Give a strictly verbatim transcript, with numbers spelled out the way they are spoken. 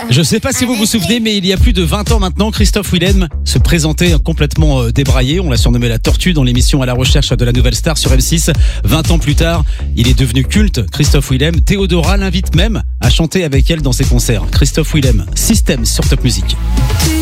Je sais pas si vous vous souvenez, mais il y a plus de vingt ans maintenant, Christophe Willem se présentait complètement débraillé. On l'a surnommé la tortue dans l'émission À la recherche de la nouvelle star sur M six. vingt ans plus tard, il est devenu culte. Christophe Willem, Théodora l'invite même à chanter avec elle dans ses concerts. Christophe Willem, Système sur Top Music.